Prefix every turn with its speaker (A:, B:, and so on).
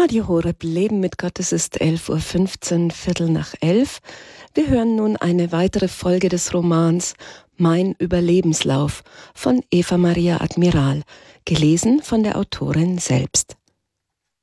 A: Radio Horeb Leben mit Gott, es ist 11:15 Uhr, Viertel nach 11. Wir hören nun eine weitere Folge des Romans Mein Überlebenslauf von Eva Maria Admiral, gelesen von der Autorin selbst.